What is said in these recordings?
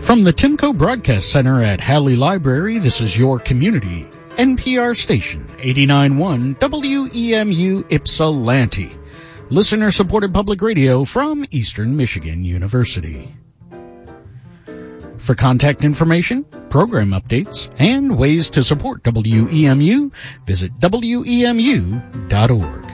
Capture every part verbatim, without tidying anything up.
From the Timco Broadcast Center at Halley Library, this is your community N P R station, eighty-nine point one W E M U Ypsilanti. Listener-supported public radio from Eastern Michigan University. For contact information, program updates, and ways to support W E M U, visit W E M U dot org.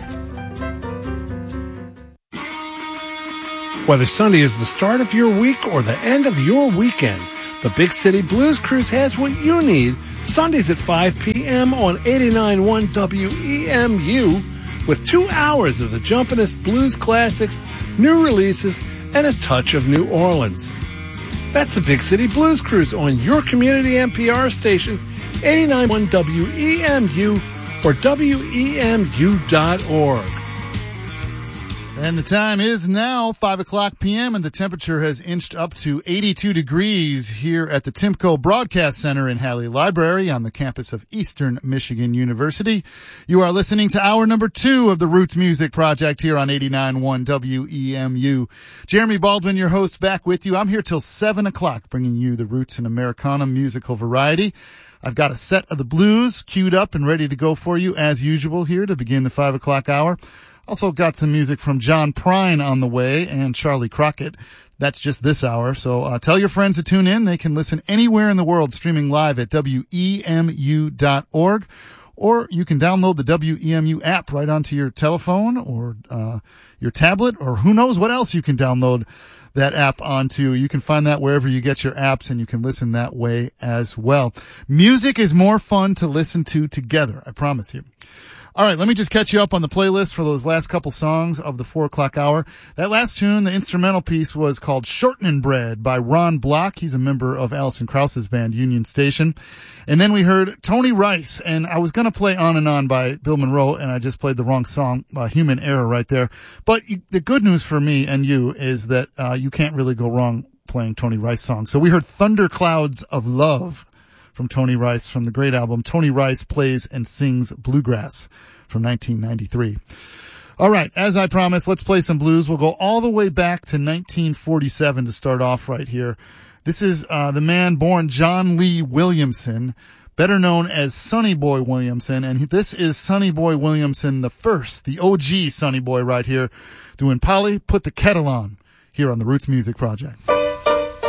Whether Sunday is the start of your week or the end of your weekend, the Big City Blues Cruise has what you need Sundays at five p.m. on eighty-nine point one W E M U with two hours of the jumpin'est blues classics, new releases, and a touch of New Orleans. That's the Big City Blues Cruise on your community N P R station, eighty-nine point one W E M U or W E M U dot org. And the time is now five o'clock p.m. and the temperature has inched up to eighty-two degrees here at the Timco Broadcast Center in Halley Library on the campus of Eastern Michigan University. You are listening to hour number two of the Roots Music Project here on eighty-nine point one W E M U. Jeremy Baldwin, your host, back with you. I'm here till seven o'clock bringing you the Roots and Americana musical variety. I've got a set of the blues queued up and ready to go for you as usual here to begin the five o'clock hour. Also got some music from John Prine on the way and Charlie Crockett. That's just this hour. So uh, tell your friends to tune in. They can listen anywhere in the world streaming live at W E M U dot org. Or you can download the W E M U app right onto your telephone or uh, your tablet, or who knows what else you can download that app onto. You can find that wherever you get your apps, and you can listen that way as well. Music is more fun to listen to together, I promise you. All right, let me just catch you up on the playlist for those last couple songs of the four o'clock hour. That last tune, the instrumental piece, was called Shortening Bread by Ron Block. He's a member of Alison Krauss's band, Union Station. And then we heard Tony Rice, and I was going to play On and On by Bill Monroe, and I just played the wrong song, uh, Human Error right there. But the good news for me and you is that uh, you can't really go wrong playing Tony Rice songs. So we heard Thunderclouds of Love from Tony Rice from the great album Tony Rice Plays and Sings Bluegrass from nineteen ninety-three. All right, as I promised, let's play some blues. We'll go all the way back to nineteen forty-seven to start off right here. This is uh, the man born John Lee Williamson, better known as Sonny Boy Williamson, and this is Sonny Boy Williamson the first, the O G Sonny Boy right here, doing Polly Put the Kettle On here on the Roots Music Project.